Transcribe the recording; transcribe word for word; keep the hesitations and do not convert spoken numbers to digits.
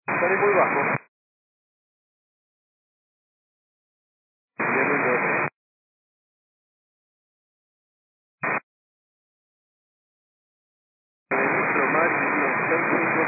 Sale muy bajo. Viene el otro. Registro máximo seis cinco